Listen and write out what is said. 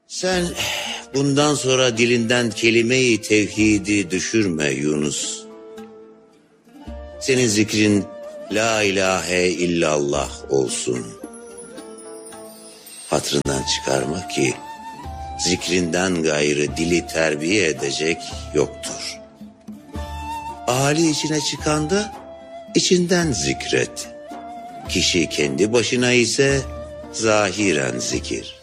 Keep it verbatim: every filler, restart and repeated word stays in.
Sen bundan sonra dilinden kelime-i tevhidi düşürme Yunus. Senin zikrin la ilahe illallah olsun. Hatırından çıkarma ki zikrinden gayrı dili terbiye edecek yoktur. Ahali içine çıkanda içinden zikret. Kişi kendi başına ise zahiren zikir.